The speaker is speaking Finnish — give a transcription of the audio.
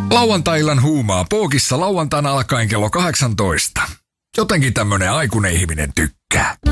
Lauantai-illan huumaa Pookissa lauantaina alkaen kello 18. Jotenkin tämmönen aikuinen ihminen tykkää.